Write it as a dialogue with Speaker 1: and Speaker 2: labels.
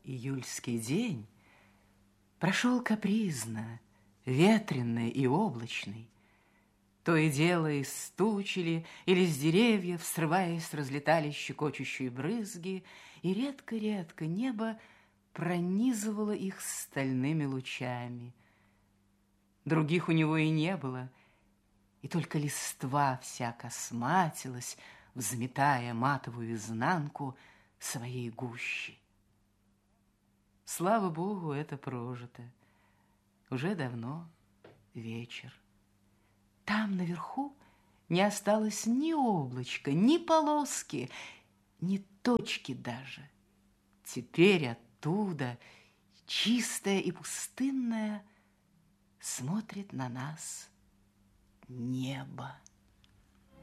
Speaker 1: Июльский день прошел капризно, ветреный и облачный. То и дело из тучи или с деревьев, срываясь, разлетались щекочущие брызги, и редко-редко небо пронизывало их стальными лучами. Других у него и не было, и только листва вся косматилась, взметая матовую изнанку своей гущи. Слава Богу, это прожито. Уже давно вечер. Там наверху не осталось ни облачка, ни полоски, ни точки даже. Теперь оттуда, чистая и пустынная, смотрит на нас небо.